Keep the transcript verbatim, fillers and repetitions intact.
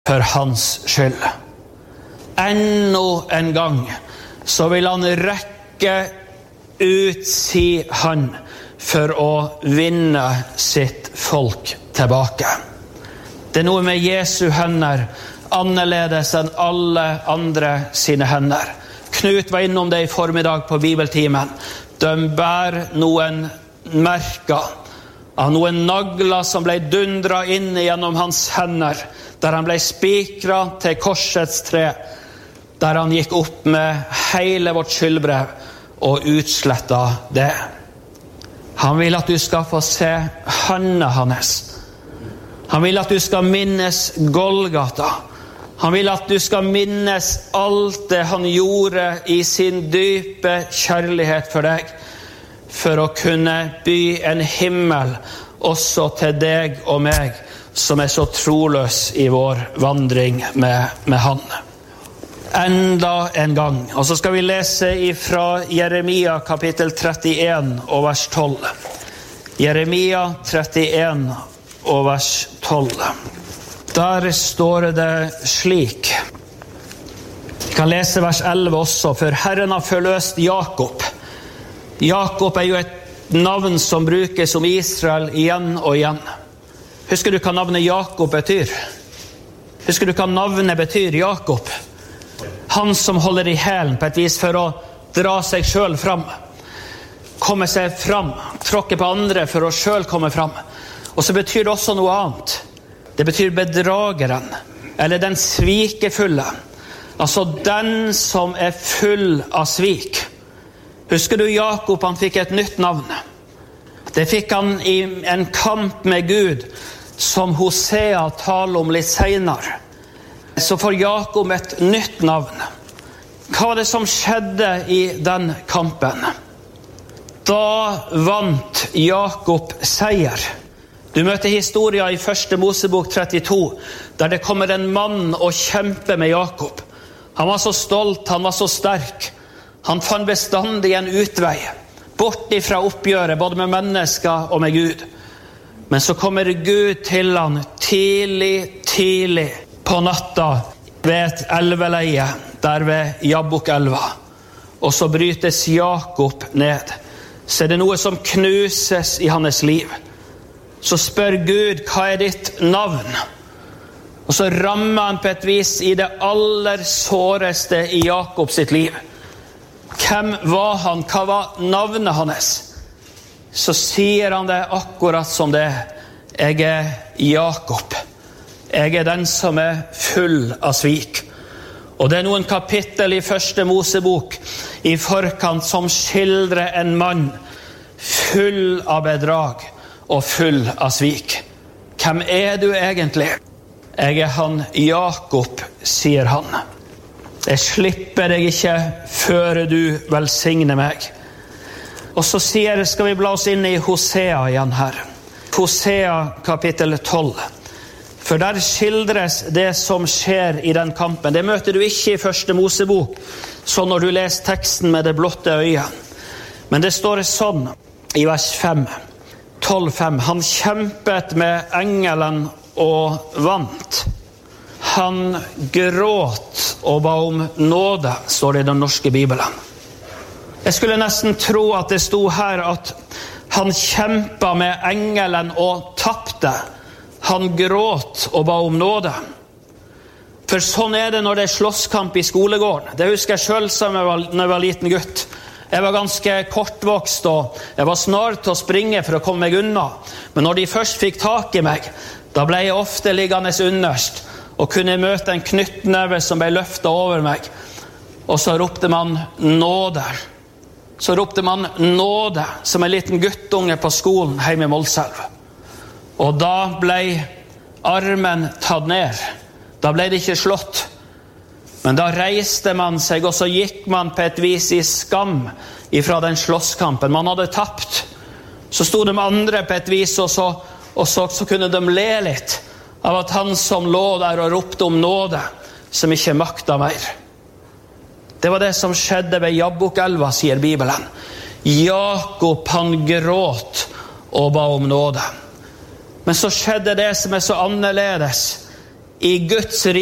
for hans skyld. Enda en gang så vil han rekke ut si hand for å vinne sitt folk tilbake. Det er noe med Jesu hender annerledes enn alle andre sine hender. Knut var innom det i formiddag på bibeltimen. De bærer noen merker av noen nagler som ble dundret inn gjennom hans hender, der han ble spikret til korsets tre, der han gikk opp med hele vårt skyldbrev og utslettet det. Han vil at du skal få se hånda hans. Han vil at du skal minnes Golgata. Han vil at du skal minnes alt det han gjorde i sin dype kjærlighet for deg, for å kunne by en himmel også til deg og meg, som er så troløs i vår vandring med, med han. Enda en gang. Og så skal vi lese fra Jeremia kapittel trettien og vers tolv. Jeremia trettien og vers tolv. Der står det slik. Vi kan lese vers elleve også. For Herren har forløst Jakob. Jakob er jo et navn som brukes om Israel igjen og igjen. Husker du hva navnet Jakob betyr? Husker du hva navnet betyr, Jakob? Han som holder i hælen på et vis for å dra seg selv fram. Komme seg fram. Tråkke på andre for å selv komme fram. Og så betyr det også noe annet. Det betyr bedrageren, eller den svikefulle. Altså den som er full av svik. Husker du Jakob, han fikk et nytt navn. Det fikk han i en kamp med Gud, som Hosea taler om litt senere. Så får Jakob et nytt navn. Hva var det som skjedde i den kampen? Da vant Jakob seier. Du møter historien i første Mosebok trettito, der det kommer en mann og kjemper med Jakob. Han var så stolt, han var så sterk. Han fant bestandig en utvei, bort ifra oppgjøret, både med mennesker og med Gud. Men så kommer Gud til han tidlig, tidlig på natta ved et elveleie, der ved Jabbokelva. Og så brytes Jakob ned. Så er det noe som knuses i hans liv. Så spør Gud, hva er ditt navn? Og så rammer han på et vis i det aller såreste i Jakob sitt liv. Hvem var han? Hva var navnet hans? Så sier han det akkurat som det er. Jeg er Jakob. Jeg er den som er full av svik. Og det er noen kapittel i første Mosebok i forkant som skildrer en mann full av bedrag og full av svik. Hvem er du egentlig? Jeg er han Jakob, sier han. Jeg slipper deg ikke før du velsigner meg. Og så sier, skal vi bla oss inn i Hosea igjen her. Hosea kapittel tolv. For der skildres det som skjer i den kampen. Det møter du ikke i første Mosebok, så når du leser teksten med det blotte øyet. Men det står sånn i vers fem. tolv fem. Han kjempet med engelen og vant. Han gråt og ba om nåde, står det i den norske bibelen. Jeg skulle nesten tro at det sto her at han kjempet med engelen og tappte. Han gråt og ba om nåde. For sånn er det når det er slåsskamp i skolegården. Det husker jeg selv som jeg var, når jeg var liten gutt. Jeg var ganske kortvokst, og jeg var snar til å springe for å komme meg unna. Men når de først fikk tak i meg, da ble jeg ofte liggende underst, og kunne møte en knyttneve som ble løftet over meg. Og så ropte man nåde. Så ropte man nåde, som en liten guttunge på skolen hjemme i Målselv. Og da ble armen tatt ned. Da ble det ikke slått. Men da reiste man seg, og så gikk man på et vis i skam ifra den slåsskampen. Man hadde tapt. Så stod de andre på et vis, og så, og så, så kunne de le litt av at han som lå der og ropte om nåde, som ikke makta mer. Det var det som skjedde ved Jabbokelva, sier Bibelen. Jakob, han gråt og ba om nåde. Men så skjedde det som er så annerledes i Guds rike.